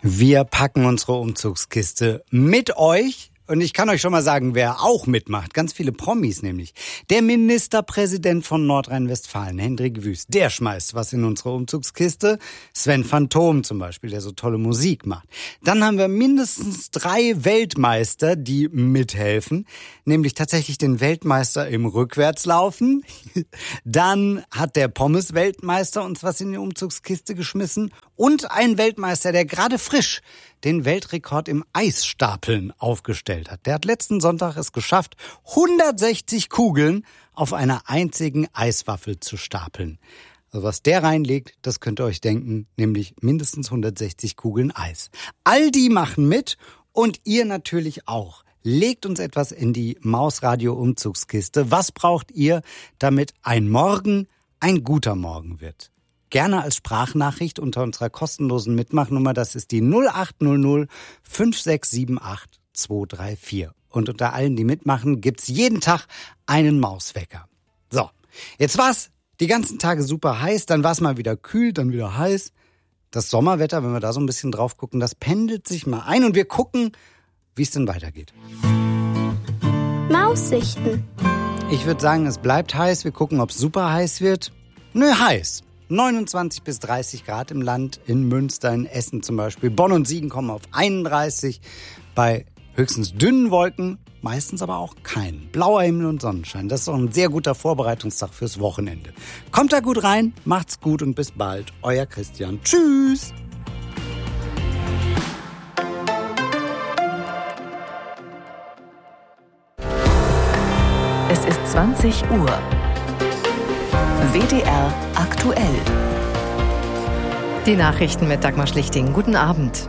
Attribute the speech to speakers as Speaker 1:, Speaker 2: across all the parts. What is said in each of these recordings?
Speaker 1: Wir packen unsere Umzugskiste mit euch. Und ich kann euch schon mal sagen, wer auch mitmacht. Ganz viele Promis nämlich. Der Ministerpräsident von Nordrhein-Westfalen, Hendrik Wüst, der schmeißt was in unsere Umzugskiste. Sven Phantom zum Beispiel, der so tolle Musik macht. Dann haben wir mindestens 3 Weltmeister, die mithelfen. Nämlich tatsächlich den Weltmeister im Rückwärtslaufen. Dann hat der Pommes-Weltmeister uns was in die Umzugskiste geschmissen. Und ein Weltmeister, der gerade frisch den Weltrekord im Eisstapeln aufgestellt hat. Der hat letzten Sonntag es geschafft, 160 Kugeln auf einer einzigen Eiswaffel zu stapeln. Also was der reinlegt, das könnt ihr euch denken, nämlich mindestens 160 Kugeln Eis. All die machen mit und ihr natürlich auch. Legt uns etwas in die Mausradio-Umzugskiste. Was braucht ihr, damit ein Morgen ein guter Morgen wird? Gerne als Sprachnachricht unter unserer kostenlosen Mitmachnummer. Das ist die 0800 5678 234. Und unter allen, die mitmachen, gibt's jeden Tag einen Mauswecker. So, jetzt war's die ganzen Tage super heiß, dann war's mal wieder kühl, dann wieder heiß. Das Sommerwetter, wenn wir da so ein bisschen drauf gucken, das pendelt sich mal ein und wir gucken, wie es denn weitergeht.
Speaker 2: Maussichten.
Speaker 1: Ich würde sagen, es bleibt heiß. Wir gucken, ob es super heiß wird. Nö, heiß. 29 bis 30 Grad im Land, in Münster, in Essen zum Beispiel. Bonn und Siegen kommen auf 31, bei höchstens dünnen Wolken, meistens aber auch keinen. Blauer Himmel und Sonnenschein, das ist auch ein sehr guter Vorbereitungstag fürs Wochenende. Kommt da gut rein, macht's gut und bis bald. Euer Christian. Tschüss!
Speaker 3: Es ist 20 Uhr. WDR aktuell.
Speaker 4: Die Nachrichten mit Dagmar Schlichting. Guten Abend.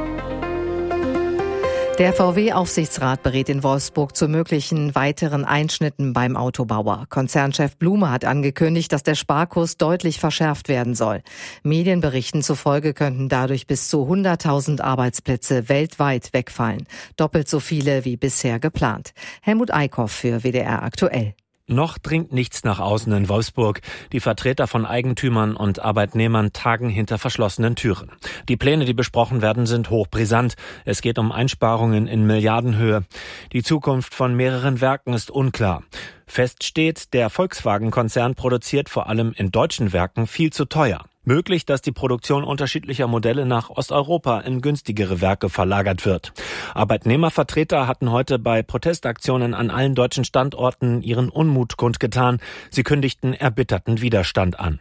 Speaker 4: Der VW-Aufsichtsrat berät in Wolfsburg zu möglichen weiteren Einschnitten beim Autobauer. Konzernchef Blume hat angekündigt, dass der Sparkurs deutlich verschärft werden soll. Medienberichten zufolge könnten dadurch bis zu 100.000 Arbeitsplätze weltweit wegfallen. Doppelt so viele wie bisher geplant. Helmut Eickhoff für WDR aktuell.
Speaker 5: Noch dringt nichts nach außen in Wolfsburg. Die Vertreter von Eigentümern und Arbeitnehmern tagen hinter verschlossenen Türen. Die Pläne, die besprochen werden, sind hochbrisant. Es geht um Einsparungen in Milliardenhöhe. Die Zukunft von mehreren Werken ist unklar. Fest steht, der Volkswagen-Konzern produziert vor allem in deutschen Werken viel zu teuer. Möglich, dass die Produktion unterschiedlicher Modelle nach Osteuropa in günstigere Werke verlagert wird. Arbeitnehmervertreter hatten heute bei Protestaktionen an allen deutschen Standorten ihren Unmut kundgetan. Sie kündigten erbitterten Widerstand an.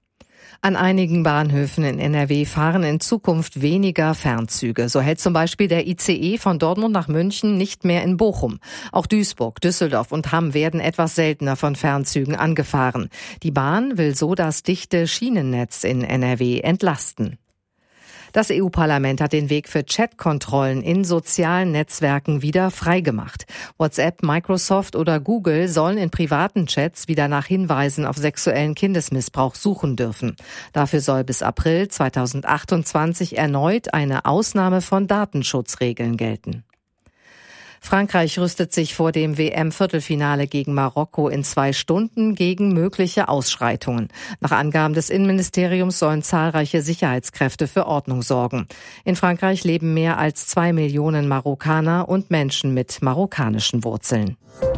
Speaker 4: An einigen Bahnhöfen in NRW fahren in Zukunft weniger Fernzüge. So hält zum Beispiel der ICE von Dortmund nach München nicht mehr in Bochum. Auch Duisburg, Düsseldorf und Hamm werden etwas seltener von Fernzügen angefahren. Die Bahn will so das dichte Schienennetz in NRW entlasten. Das EU-Parlament hat den Weg für Chatkontrollen in sozialen Netzwerken wieder freigemacht. WhatsApp, Microsoft oder Google sollen in privaten Chats wieder nach Hinweisen auf sexuellen Kindesmissbrauch suchen dürfen. Dafür soll bis April 2028 erneut eine Ausnahme von Datenschutzregeln gelten. Frankreich rüstet sich vor dem WM-Viertelfinale gegen Marokko in 2 Stunden gegen mögliche Ausschreitungen. Nach Angaben des Innenministeriums sollen zahlreiche Sicherheitskräfte für Ordnung sorgen. In Frankreich leben mehr als 2 Millionen Marokkaner und Menschen mit marokkanischen Wurzeln.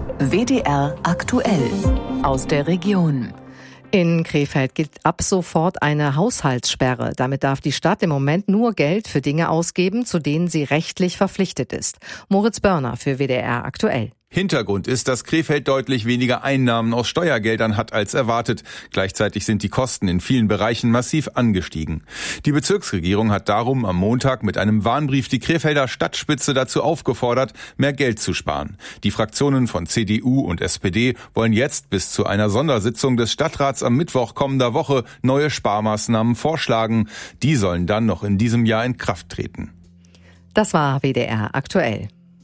Speaker 3: WDR aktuell aus der Region.
Speaker 4: In Krefeld gilt ab sofort eine Haushaltssperre. Damit darf die Stadt im Moment nur Geld für Dinge ausgeben, zu denen sie rechtlich verpflichtet ist. Moritz Börner für WDR aktuell.
Speaker 6: Hintergrund ist, dass Krefeld deutlich weniger Einnahmen aus Steuergeldern hat als erwartet. Gleichzeitig sind die Kosten in vielen Bereichen massiv angestiegen. Die Bezirksregierung hat darum am Montag mit einem Warnbrief die Krefelder Stadtspitze dazu aufgefordert, mehr Geld zu sparen. Die Fraktionen von CDU und SPD wollen jetzt bis zu einer Sondersitzung des Stadtrats am Mittwoch kommender Woche neue Sparmaßnahmen vorschlagen. Die sollen dann noch in diesem Jahr in Kraft treten.
Speaker 4: Das war WDR aktuell.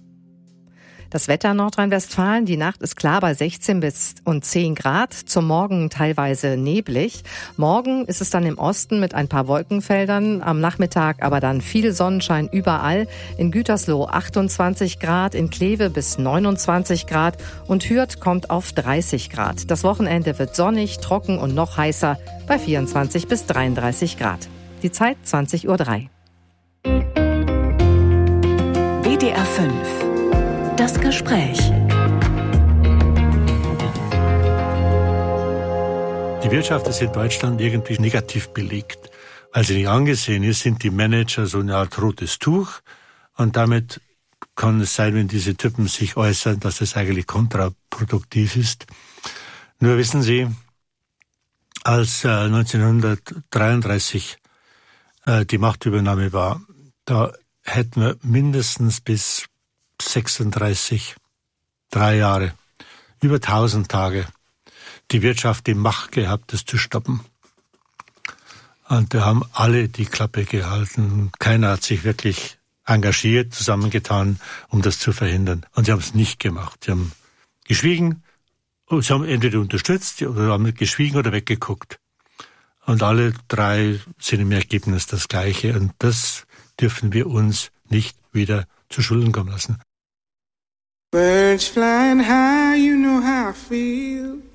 Speaker 4: Das Wetter Nordrhein-Westfalen, die Nacht ist klar bei 16 bis und 10 Grad, zum Morgen teilweise neblig. Morgen ist es dann im Osten mit ein paar Wolkenfeldern, am Nachmittag aber dann viel Sonnenschein überall. In Gütersloh 28 Grad, in Kleve bis 29 Grad und Hürth kommt auf 30 Grad. Das Wochenende wird sonnig, trocken und noch heißer bei 24 bis 33 Grad. Die Zeit 20:03 Uhr.
Speaker 3: WDR 5. Das Gespräch.
Speaker 2: Die Wirtschaft ist in Deutschland irgendwie negativ belegt. Weil sie nicht angesehen ist, sind die Manager so eine Art rotes Tuch. Und damit kann es sein, wenn diese Typen sich äußern, dass es eigentlich kontraproduktiv ist. Nur wissen Sie, als 1933 die Machtübernahme war, da hätten wir mindestens bis 36, 3 Jahre, über 1000 Tage, die Wirtschaft die Macht gehabt, das zu stoppen. Und da haben alle die Klappe gehalten. Keiner hat sich wirklich engagiert, zusammengetan, um das zu verhindern. Und sie haben es nicht gemacht. Sie haben geschwiegen, sie haben entweder unterstützt oder haben geschwiegen oder weggeguckt. Und alle 3 sind im Ergebnis das Gleiche. Und das dürfen wir uns nicht wieder zu Schulden kommen lassen.
Speaker 7: Birds flying high, you know how I feel.